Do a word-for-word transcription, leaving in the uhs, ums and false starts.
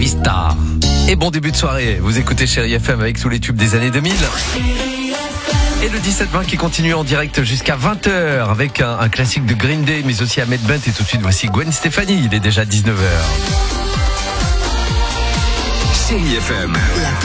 Vista. Et bon début de soirée, vous écoutez Chérie F M avec tous les tubes des années deux mille. Et le dix-sept vingt qui continue en direct jusqu'à vingt heures avec un, un classique de Green Day, mais aussi Ahmed Bent. Et tout de suite, voici Gwen Stefani, il est déjà dix-neuf heures. Chérie F M.